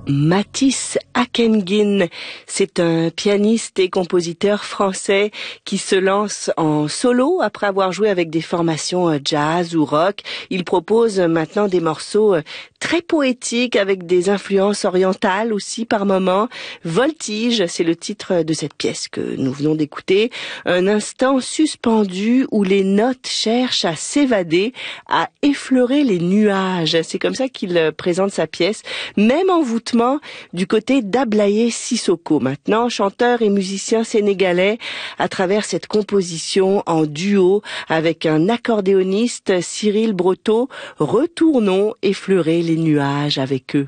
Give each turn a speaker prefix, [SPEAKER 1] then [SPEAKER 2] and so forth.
[SPEAKER 1] Matisse Akengin, c'est un pianiste et compositeur français qui se lance en solo après avoir joué avec des formations jazz ou rock. Il propose maintenant des morceaux très poétiques avec des influences orientales aussi par moments. Voltige, c'est le titre de cette pièce que nous venons d'écouter. Un instant suspendu où les notes cherchent à s'évader, à effleurer les nuages. C'est comme ça qu'il présente sa pièce, même envoûtement du côté d'Ablaye Sissoko, maintenant chanteur et musicien sénégalais, à travers cette composition en duo avec un accordéoniste, Cyril Breteau. Retournons effleurer les nuages avec eux.